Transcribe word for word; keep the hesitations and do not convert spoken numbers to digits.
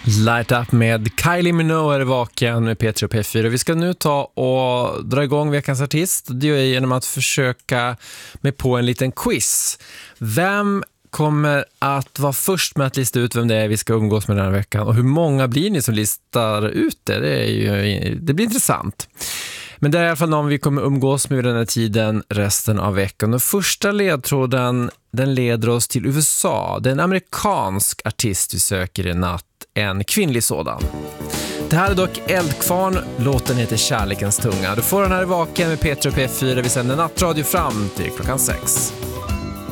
Light Up med Kylie Minogue är vaken med P tre och P fyra. Vi ska nu ta och dra igång veckans artist. Det är genom att försöka med på en liten quiz. Vem kommer att vara först med att lista ut vem det är vi ska umgås med den här veckan? Och hur många blir ni som listar ut det? Det, är ju, det blir intressant. Men det är i alla fall någon vi kommer umgås med den här tiden resten av veckan. Och första ledtråden, den leder oss till U S A. Det är en amerikansk artist vi söker i natt. En kvinnlig sådan. Det här är dock Eldkvarn. Låten heter Kärlekens tunga. Du får den här i vaken med P tre och P fyra. Vi sänder nattradio fram till klockan sex.